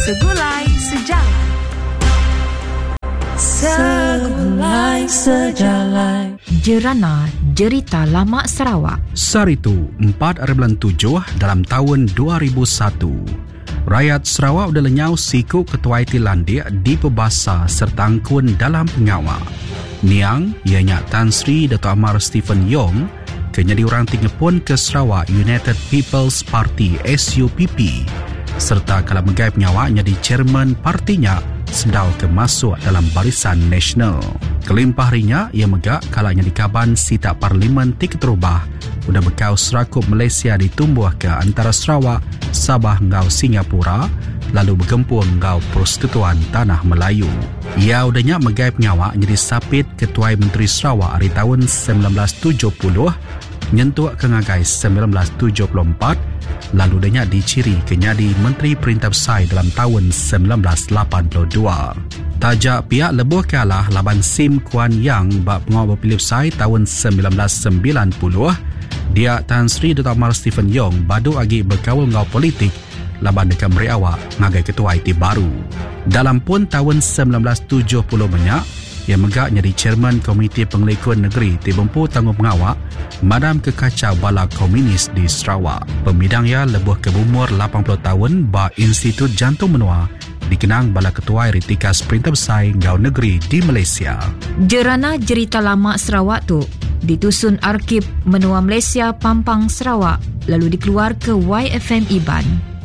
Segulai Sejarah. Segulai Sejarah. Jerana Jerita Lama Sarawak. Saritu 4/7 dalam tahun 2001. Rakyat Sarawak udah lenyau siku ketua IT landik di pebasa serta angkun dalam pengawal. Niang, ianya Tan Sri Dato' Amar Stephen Yong, kenyadi orang tingepun ke Sarawak United People's Party SUPP, serta kalau megai penyawaknya di chairman partinya sedau ke masuk dalam barisan nasional. Kelimpah harinya, ia megak kalanya di kaban sita parlimen tiket rubah udah bekau serakup Malaysia ditumbuh ke antara Sarawak, Sabah ngau Singapura, lalu bergempur ngau Persekutuan Tanah Melayu. Ia udahnya megai penyawak jadi sapit Ketua Menteri Sarawak hari tahun 1970, nyentuh ke ngagai 1974, lalu udahnya diciri kenyadi Menteri Perintah Besar dalam tahun 1982. Tajak pihak lebuh kalah laban Sim Kuan Yang bak pengawal berpilih besar tahun 1990, dia Tan Sri Dato' Amar Stephen Yong badu agi berkawal ngau politik laban dekat meri awak ngagai ketua IT baru. Dalam pun tahun 1970 banyak, ia megak jadi chairman Komiti Pengelikuan Negeri Tibempu Tanggung Pengawak Madam Kekacau Bala Komunis di Sarawak. Pemidang ia lebuh ke umur 80 tahun ba Institut Jantung Menua dikenang bala ketua Ritikas Perintah Besar Ngau Negeri di Malaysia. Jerana Jerita Lama Sarawak tu ditusun Arkib Menua Malaysia Pampang Sarawak lalu dikeluar ke YFM Iban.